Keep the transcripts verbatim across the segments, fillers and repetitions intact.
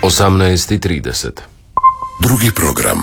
osamnaest i trideset. Drugi program.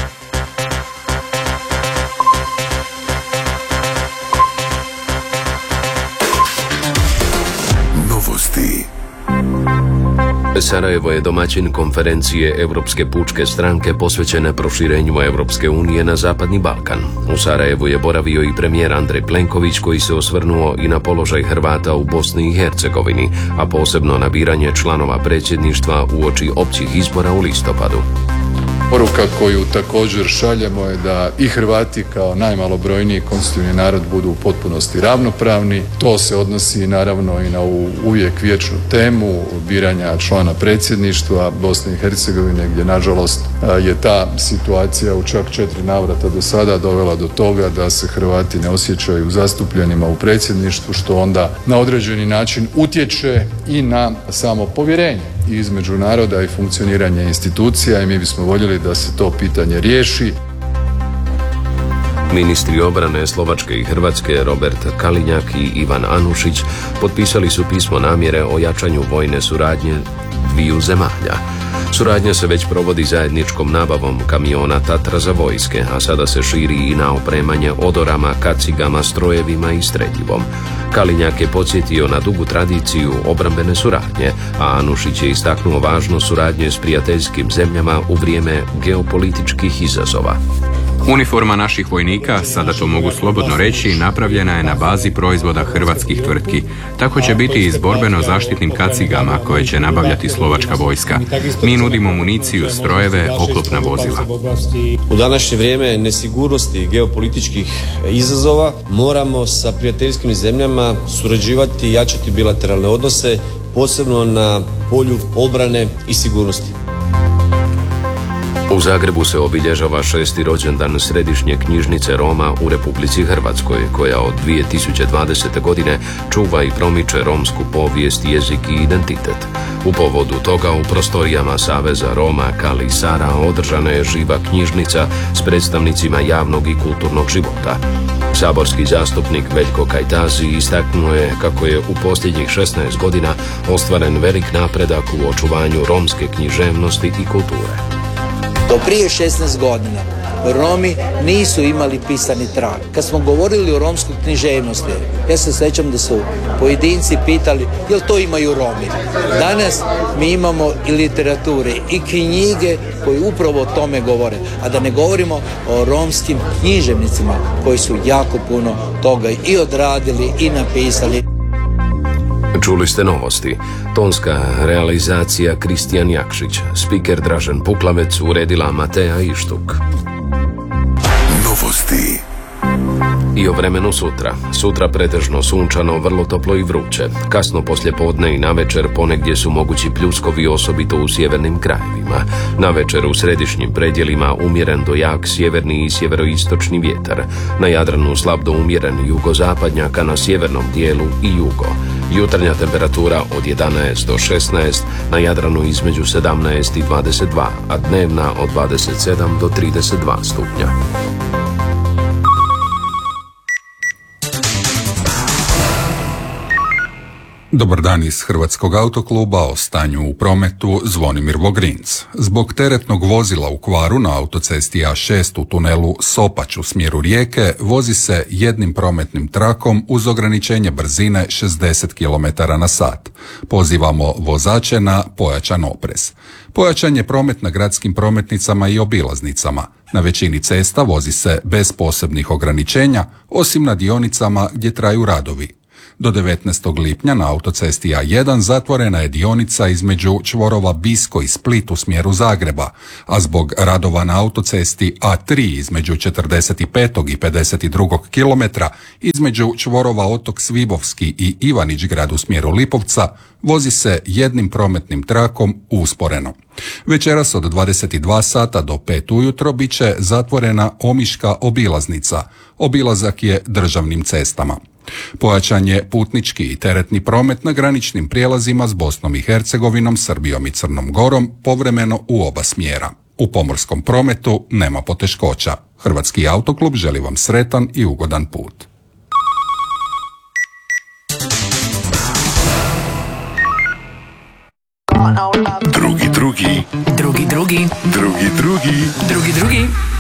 Novosti. Sarajevo je domaćin konferencije Europske pučke stranke posvećene proširenju Europske unije na Zapadni Balkan. U Sarajevu je boravio i premijer Andrej Plenković, koji se osvrnuo i na položaj Hrvata u Bosni i Hercegovini, a posebno na biranje članova predsjedništva uoči općih izbora u listopadu. Poruka koju također šaljemo je da i Hrvati kao najmalobrojniji konstitutivni narod budu u potpunosti ravnopravni. To se odnosi naravno i na ovu uvijek vječnu temu biranja člana predsjedništva Bosne i Hercegovine, gdje nažalost je ta situacija u čak četiri navrata do sada dovela do toga da se Hrvati ne osjećaju zastupljenima u predsjedništvu, što onda na određeni način utječe i na samo povjerenje između naroda i funkcioniranje institucija, i mi bismo voljeli da se to pitanje riješi. Ministri obrane Slovačke i Hrvatske Robert Kalinjak i Ivan Anušić potpisali su pismo namjere o jačanju vojne suradnje dviju zemalja. Suradnja se već provodi zajedničkom nabavom kamiona Tatra za vojske, a sada se širi i na opremanje odorama, kacigama, strojevima i streljivom. Kalinjak je podsjetio na dugu tradiciju obrambene suradnje, a Anušić je istaknuo važnost suradnje s prijateljskim zemljama u vrijeme geopolitičkih izazova. Uniforma naših vojnika, sada to mogu slobodno reći, napravljena je na bazi proizvoda hrvatskih tvrtki. Tako će biti i s borbeno-zaštitnim kacigama koje će nabavljati slovačka vojska. Mi nudimo municiju, strojeve, oklopna vozila. U današnje vrijeme nesigurnosti i geopolitičkih izazova moramo sa prijateljskim zemljama surađivati i jačati bilateralne odnose, posebno na polju obrane i sigurnosti. U Zagrebu se obilježava šesti rođendan Središnje knjižnice Roma u Republici Hrvatskoj, koja od dvije tisuće dvadesete. godine čuva i promiče romsku povijest, jezik i identitet. U povodu toga u prostorijama Saveza Roma Kali Sara održana je živa knjižnica s predstavnicima javnog i kulturnog života. Saborski zastupnik Veljko Kajtazi istaknuo je kako je u posljednjih šesnaest godina ostvaren velik napredak u očuvanju romske književnosti i kulture. Do prije šesnaest godina Romi nisu imali pisani trag. Kad smo govorili o romskoj književnosti, ja se sjećam da su pojedinci pitali jel to imaju Romi. Danas mi imamo i literature i knjige koje upravo o tome govore, a da ne govorimo o romskim književnicima koji su jako puno toga i odradili i napisali. Čuli ste novosti. Tonska realizacija Kristijan Jakšić, spiker Dražen Puklavec, uredila Mateja Ištuk. Novosti. I o vremenu sutra. Sutra pretežno sunčano, vrlo toplo i vruće. Kasno poslijepodne i navečer ponegdje su mogući pljuskovi, osobito u sjevernim krajevima. Navečer u središnjim predjelima umjeren do jak sjeverni i sjeveroistočni vjetar. Na Jadranu slab do umjeren jugozapadnjak, a na sjevernom dijelu i jugo. Jutarnja temperatura od jedanaest do šesnaest, na Jadranu između sedamnaest i dvadeset dva, a dnevna od dvadeset sedam do trideset dva stupnja. Dobar dan iz Hrvatskog autokluba, o stanju u prometu Zvonimir Vogrinc. Zbog teretnog vozila u kvaru na autocesti A šest u tunelu Sopać u smjeru Rijeke vozi se jednim prometnim trakom uz ograničenje brzine šezdeset kilometara na sat. Pozivamo vozače na pojačan oprez. Pojačan je promet na gradskim prometnicama i obilaznicama. Na većini cesta vozi se bez posebnih ograničenja, osim na dionicama gdje traju radovi. Do devetnaestog lipnja na autocesti A jedan zatvorena je dionica između čvorova Bisko i Split u smjeru Zagreba, a zbog radova na autocesti A tri između četrdeset petog i pedeset drugog kilometra između čvorova Otok Svibovski i Ivanić grad u smjeru Lipovca vozi se jednim prometnim trakom usporeno. Večeras od dvadeset dva sata do pet ujutro bit će zatvorena Omiška obilaznica. Obilazak je državnim cestama. Pojačan je putnički i teretni promet na graničnim prijelazima s Bosnom i Hercegovinom, Srbijom i Crnom Gorom, povremeno u oba smjera. U pomorskom prometu nema poteškoća. Hrvatski autoklub želi vam sretan i ugodan put. Drugi drugi, Drugi, drugi. drugi, drugi. Drugi, drugi.